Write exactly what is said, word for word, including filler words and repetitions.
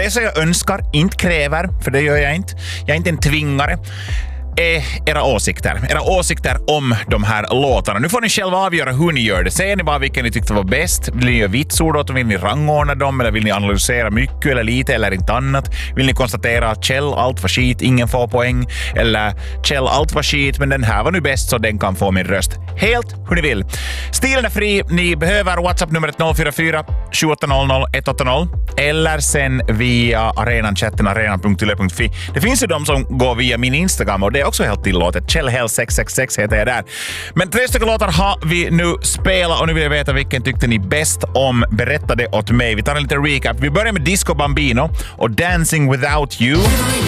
Det som jag önskar, inte kräver, för det gör jag inte. Jag är inte en tvingare. Är era åsikter. Era åsikter om de här låtarna. Nu får ni själva avgöra hur ni gör det. Säger ni bara vilken ni tyckte var bäst? Vill ni göra vitsord åt dem? Vill ni rangordna dem? Eller vill ni analysera mycket eller lite eller inte annat? Vill ni konstatera att Kjell, allt var skit, ingen får poäng? Eller Kjell, allt var skit, men den här var nu bäst så den kan få min röst. Helt hur ni vill. Stilen är fri. Ni behöver WhatsApp-numret noll fyra fyra sju åtta noll noll ett åtta noll eller sen via arenan-chatten arenan punkt yle punkt fi. Det finns ju de som går via min Instagram och det är också helt tillåtet. Kjellhell sex sex sex heter jag där. Men tre stycken låtar har vi nu spelat och nu vill jag veta vilken tyckte ni bäst om. Berätta det åt mig. Vi tar en liten recap. Vi börjar med Disco Bambino och Dancing Without You.